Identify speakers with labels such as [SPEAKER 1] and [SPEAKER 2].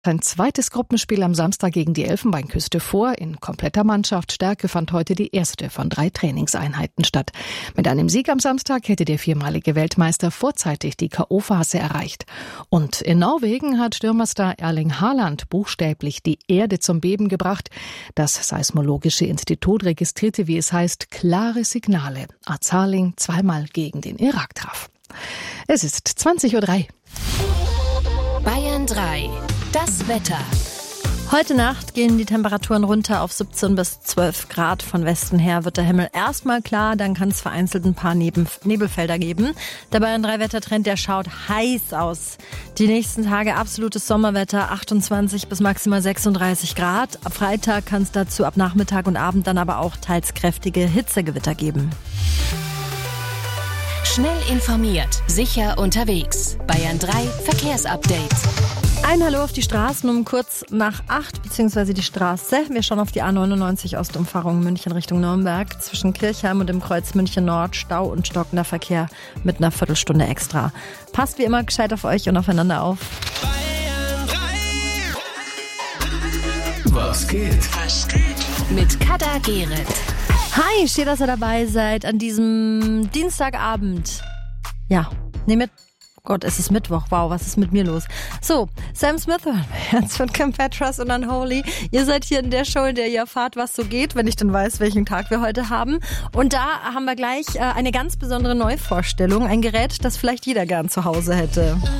[SPEAKER 1] Sein zweites Gruppenspiel am Samstag gegen die Elfenbeinküste vor. In kompletter Mannschaftsstärke fand heute die erste von 3 Trainingseinheiten statt. Mit einem Sieg am Samstag hätte der viermalige Weltmeister vorzeitig die K.O.-Phase erreicht. Und in Norwegen hat Stürmerstar Erling Haaland buchstäblich die Erde zum Beben gebracht. Das Seismologische Institut registrierte, wie es heißt, klare Signale, als Saarling zweimal gegen den Irak traf. Es ist 20:03 Uhr.
[SPEAKER 2] Bayern 3. Das Wetter.
[SPEAKER 3] Heute Nacht gehen die Temperaturen runter auf 17 bis 12 Grad. Von Westen her wird der Himmel erstmal klar, dann kann es vereinzelt ein paar Nebelfelder geben. Der Bayern 3 Wettertrend, der schaut heiß aus. Die nächsten Tage absolutes Sommerwetter, 28 bis maximal 36 Grad. Ab Freitag kann es dazu ab Nachmittag und Abend dann aber auch teils kräftige Hitzegewitter geben.
[SPEAKER 2] Schnell informiert, sicher unterwegs. Bayern 3 Verkehrsupdate.
[SPEAKER 3] Ein Hallo auf die Straßen um kurz nach 8, beziehungsweise die Straße. Wir schauen auf die A99 Ostumfahrung München Richtung Nürnberg. Zwischen Kirchheim und dem Kreuz München Nord Stau und stockender Verkehr mit einer Viertelstunde extra. Passt wie immer gescheit auf euch und aufeinander auf.
[SPEAKER 4] Was geht?
[SPEAKER 2] Mit Kada Gerrit.
[SPEAKER 3] Hi, schön, dass ihr dabei seid an diesem Dienstagabend. Ja, Gott, es ist Mittwoch. Wow, was ist mit mir los? So, Sam Smith Herz von Kim Petras und Unholy. Ihr seid hier in der Show, in der ihr erfahrt, was so geht, wenn ich dann weiß, welchen Tag wir heute haben. Und da haben wir gleich eine ganz besondere Neuvorstellung. Ein Gerät, das vielleicht jeder gern zu Hause hätte.